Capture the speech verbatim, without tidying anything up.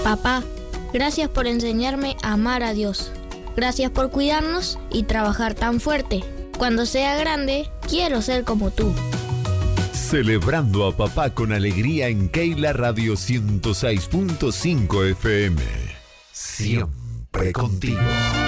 Papá, gracias por enseñarme a amar a Dios. Gracias por cuidarnos y trabajar tan fuerte. Cuando sea grande, quiero ser como tú. Celebrando a papá con alegría en Keila Radio ciento seis punto cinco F M. Siempre contigo.